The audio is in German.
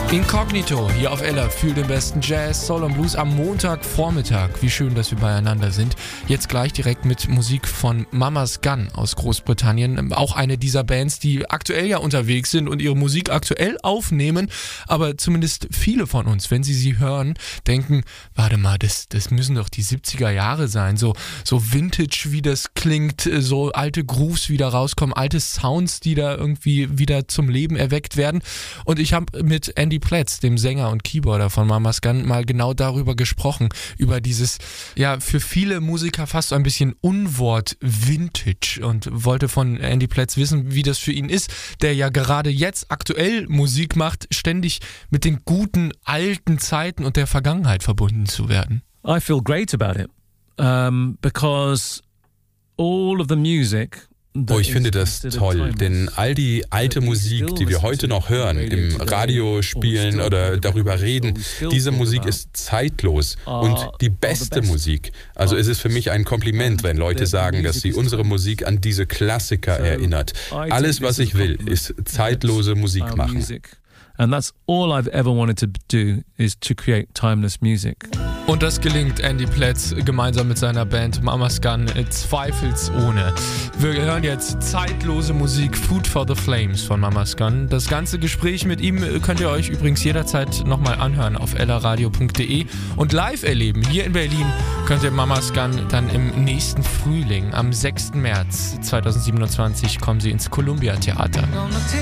Incognito, hier auf Ella, fühl den besten Jazz, Soul und Blues am Montagvormittag. Wie schön, dass wir beieinander sind. Jetzt gleich direkt mit Musik von Mama's Gun aus Großbritannien. Auch eine dieser Bands, die aktuell ja unterwegs sind und ihre Musik aktuell aufnehmen. Aber zumindest viele von uns, wenn sie hören, denken, warte mal, das müssen doch die 70er Jahre sein. So Vintage, wie das klingt, so alte Grooves wieder rauskommen, alte Sounds, die da irgendwie wieder zum Leben erweckt werden. Und ich habe mit Andy Pletz, dem Sänger und Keyboarder von Mama's Gun, mal genau darüber gesprochen, über dieses, ja, für viele Musiker fast so ein bisschen Unwort Vintage, und wollte von Andy Pletz wissen, wie das für ihn ist, der ja gerade jetzt aktuell Musik macht, ständig mit den guten alten Zeiten und der Vergangenheit verbunden zu werden. I feel great about it, because all of the music. Oh, ich finde das toll, denn all die alte Musik, die wir heute noch hören, im Radio spielen oder darüber reden, diese Musik ist zeitlos und die beste Musik. Also es ist für mich ein Kompliment, wenn Leute sagen, dass sie unsere Musik an diese Klassiker erinnert. Alles, was ich will, ist zeitlose Musik machen. And that's all I've ever wanted to do, is to create timeless music. Und das gelingt Andy Pletz gemeinsam mit seiner Band Mama's Gun zweifelsohne. Wir hören jetzt zeitlose Musik, Food for the Flames von Mama's Gun. Das ganze Gespräch mit ihm könnt ihr euch übrigens jederzeit nochmal anhören auf ellaradio.de und live erleben. Hier in Berlin könnt ihr Mama's Gun dann im nächsten Frühling, am 6. März 2027, kommen sie ins Columbia Theater.